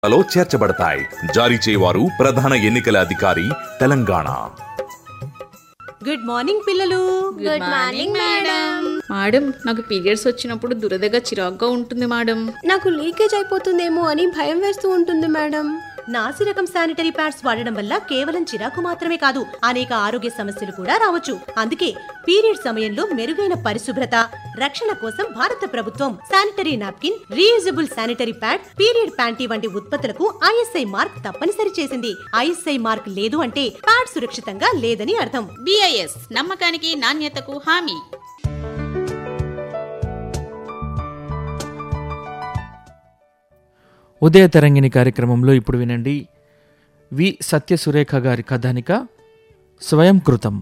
లో చేర్చబడతాయి. జారీ చేయవారు ప్రధాన ఎన్నికల అధికారి, తెలంగాణ. గుడ్ మార్నింగ్ పిల్లలు. Good morning madam. మేడం, నాకు పీరియడ్స్ వచ్చినప్పుడు దురదగా చిరాగ్గా ఉంటుంది మేడం. నాకు లీకేజ్ అయిపోతుందేమో అని భయం వేస్తూ ఉంటుంది మేడం. నాసి రకం శానిటరీ ప్యాడ్స్ వాడడం వల్ల కేవలం చిరాకు మాత్రమే కాదు, అనేక ఆరోగ్య సమస్యలు కూడా రావచ్చు. అందుకే పీరియడ్ సమయంలో మెరుగైన పరిశుభ్రత, రక్షణ కోసం భారత ప్రభుత్వం sanitary napkin, reusable sanitary pad, period panty వంటి ఉత్పత్తులకు ఐఎస్ఐ మార్క్ తప్పనిసరి చేసింది. ఐఎస్ఐ మార్క్ లేదు అంటే ప్యాడ్ సురక్షితంగా లేదని అర్థం. BIS నమ్మకానికి నాణ్యతకు హామీ. ఉదయ తరంగిణి కార్యక్రమంలో ఇప్పుడు వినండి వి సత్యసురేఖ గారి కథానిక స్వయం కృతం.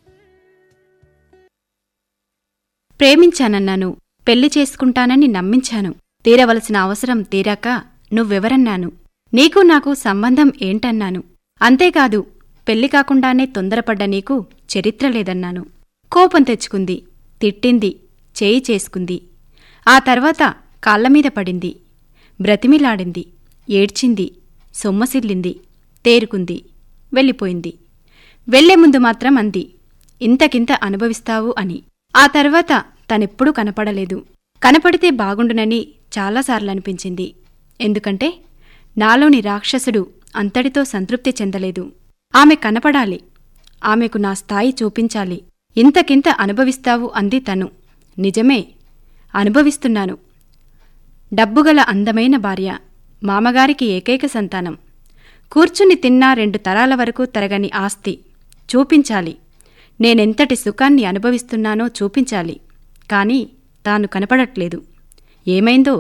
ప్రేమించానన్నాను, పెళ్లి చేసుకుంటానని నమ్మించాను. తీరవలసిన అవసరం తీరాక నువ్వెవరన్నాను. నీకు నాకు సంబంధం ఏంటన్నాను. అంతేకాదు, పెళ్లి కాకుండానే తొందరపడ్డ నీకు చరిత్ర లేదన్నాను. కోపం తెచ్చుకుంది, తిట్టింది, చేయి చేసుకుంది. ఆ తర్వాత కాళ్లమీద పడింది, బ్రతిమిలాడింది, ఏడ్చింది, సొమ్మసిల్లింది, తేరుకుంది, వెళ్ళిపోయింది. వెళ్లే ముందు మాత్రం అంది, ఇంతకింత అనుభవిస్తావు అని. ఆ తర్వాత తనెప్పుడూ కనపడలేదు. కనపడితే బాగుండునని చాలాసార్లనిపించింది. ఎందుకంటే నాలోని రాక్షసుడు అంతటితో సంతృప్తి చెందలేదు. ఆమె కనపడాలి, ఆమెకు నా స్థాయి చూపించాలి. ఇంతకింత అనుభవిస్తావు అంది తను. నిజమే, అనుభవిస్తున్నాను. డబ్బుగల అందమైన భార్య, మామగారికి ఏకైక సంతానం, కూర్చుని తిన్నా 2 తరాల వరకు తరగని ఆస్తి. చూపించాలి, నేనెంతటి సుఖాన్ని అనుభవిస్తున్నానో చూపించాలి. కాని తాను కనపడట్లేదు. ఏమైందో?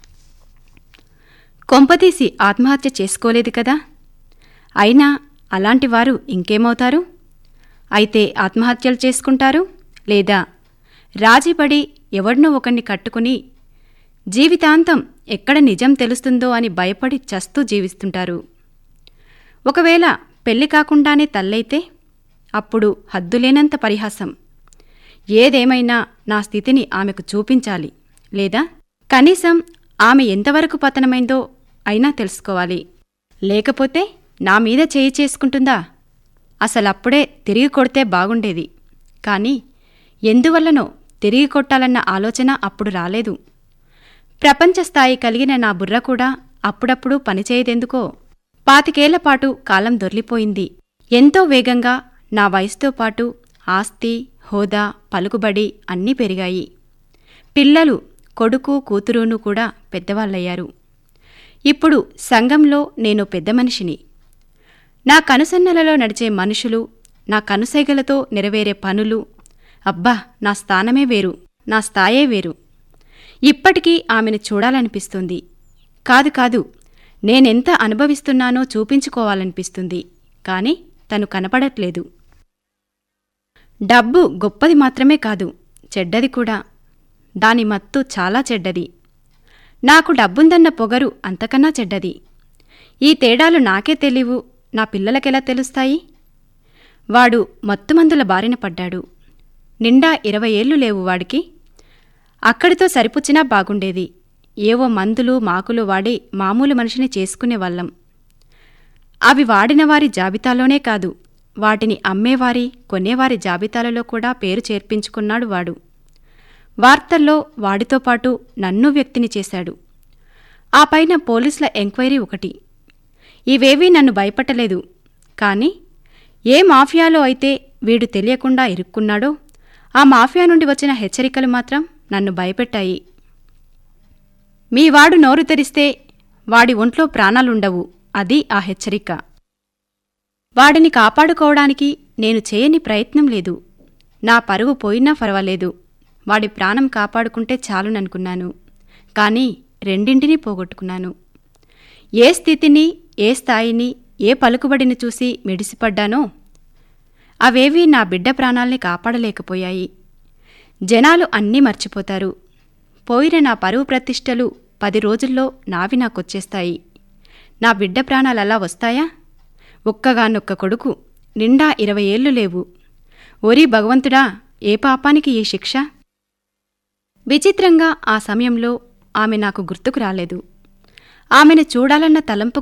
కొంపతీసి ఆత్మహత్య చేసుకోలేదు కదా? అయినా అలాంటివారు ఇంకేమవుతారు? అయితే ఆత్మహత్యలు చేసుకుంటారు, లేదా రాజీపడి ఎవడ్నో ఒకణ్ణి కట్టుకుని జీవితాంతం ఎక్కడ నిజం తెలుస్తుందో అని భయపడి చస్తూ జీవిస్తుంటారు. ఒకవేళ పెళ్లి కాకుండానే తల్లైతే అప్పుడు హద్దులేనంత పరిహాసం. ఏదేమైనా నా స్థితిని ఆమెకు చూపించాలి, లేదా కనీసం ఆమె ఎంతవరకు పతనమైందో అయినా తెలుసుకోవాలి. లేకపోతే నా మీద చేయి చేసుకుంటుందా? అసలప్పుడే తిరిగి కొడితే బాగుండేది. కాని ఎందువల్లనో తిరిగి కొట్టాలన్న ఆలోచన అప్పుడు రాలేదు. ప్రపంచ స్థాయి కలిగిన నా బుర్ర కూడా అప్పుడప్పుడు పనిచేయదెందుకో. 25 ఏళ్లపాటు కాలం దొర్లిపోయింది. ఎంతో వేగంగా నా వయసుతో పాటు ఆస్తి, హోదా, పలుకుబడి అన్నీ పెరిగాయి. పిల్లలు, కొడుకు, కూతురును కూడా పెద్దవాళ్లయ్యారు. ఇప్పుడు సంఘంలో నేను పెద్ద మనిషిని. నా కనుసన్నలలో నడిచే మనుషులు, నా కనుసైగలతో నెరవేరే పనులు, అబ్బా, నా స్థానమే వేరు, నా స్థాయే వేరు. ఇప్పటికీ ఆమెను చూడాలనిపిస్తుంది. కాదు, నేనెంత అనుభవిస్తున్నానో చూపించుకోవాలనిపిస్తుంది. కాని తను కనపడట్లేదు. డబ్బు గొప్పది మాత్రమే కాదు, చెడ్డది కూడా. దాని మత్తు చాలా చెడ్డది. నాకు డబ్బుందన్న పొగరు అంతకన్నా చెడ్డది. ఈ తేడాలు నాకే తెలియవు, నా పిల్లలకెలా తెలుస్తాయి? వాడు మత్తుమందుల బారిన పడ్డాడు. నిండా 20 ఏళ్లు లేవు వాడికి. అక్కడితో సరిపుచ్చినా బాగుండేది. ఏవో మందులు, మాకులు వాడి మామూలు మనిషిని చేసుకునేవాళ్లం. అవి వాడినవారి జాబితాలోనే కాదు, వాటిని అమ్మేవారి, కొనేవారి జాబితాలలో కూడా పేరు చేర్పించుకున్నాడు వాడు. వార్తల్లో వాడితో పాటు నన్నూ వ్యక్తిని చేశాడు. ఆ పైన పోలీసుల ఎంక్వైరీ ఒకటి. ఇవేవీ నన్ను భయపట్టలేదు. కాని ఏ మాఫియాలో అయితే వీడు తెలియకుండా ఇరుక్కున్నాడో ఆ మాఫియా నుండి వచ్చిన హెచ్చరికలు మాత్రం నన్ను భయపెట్టాయి. మీవాడు నోరు తెరిస్తే వాడి ఒంట్లో ప్రాణాలుండవు, అది ఆ హెచ్చరిక. వాడిని కాపాడుకోవడానికి నేను చేయని ప్రయత్నం లేదు. నా పరువు పోయినా పర్వాలేదు, వాడి ప్రాణం కాపాడుకుంటే చాలుననుకున్నాను. కాని రెండింటినీ పోగొట్టుకున్నాను. ఏ స్థితిని, ఏ స్థాయిని, ఏ పలుకుబడిని చూసి మిడిసిపడ్డానో అవేవీ నా బిడ్డ ప్రాణాల్ని కాపాడలేకపోయాయి. జనాలు అన్నీ మర్చిపోతారు. పోయిన నా పరువు ప్రతిష్టలు 10 రోజుల్లో నావి నాకొచ్చేస్తాయి. నా బిడ్డ ప్రాణాలలా వస్తాయా? ఒక్కగానొక్క కొడుకు, నిండా 20 ఏళ్లు లేవు. ఓరి భగవంతుడా, ఏ పాపానికి ఈ శిక్ష? విచిత్రంగా ఆ సమయంలో ఆమె నాకు గుర్తుకు రాలేదు. ఆమెను చూడాలన్న తలంపు